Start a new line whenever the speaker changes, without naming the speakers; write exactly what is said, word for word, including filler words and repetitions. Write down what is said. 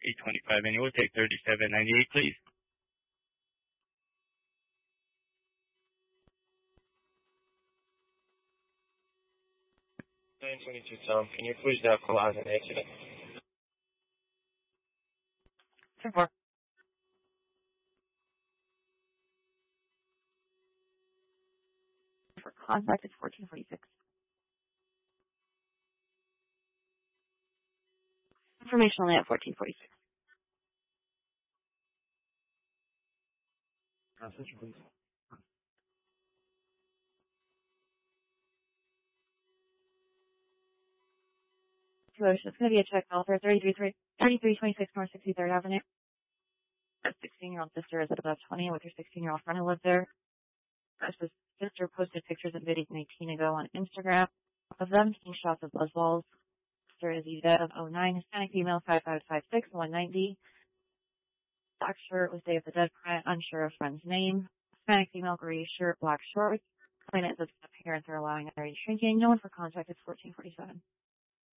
eight twenty-five, and it will take thirty-seven ninety-eight, please.
nine twenty-two, Tom. Can you please dial cause an accident?
ten four. For contact is fourteen forty-six. Information only at fourteen forty-six.
Transition, please.
It's going to be a check call for thirty-three twenty-six North sixty-third Avenue. A sixteen-year-old sister is at about twenty with her sixteen-year-old friend who lives there. His sister posted pictures of videos nineteen ago on Instagram of them taking shots of buzzballs. Sister is Yvette of oh nine, Hispanic female, five five five six, one ninety. Black shirt with Day of the Dead print, unsure of friend's name. Hispanic female, gray shirt, black shorts. Claimant says the parents are allowing underage drinking. No one for contact is fourteen forty-seven.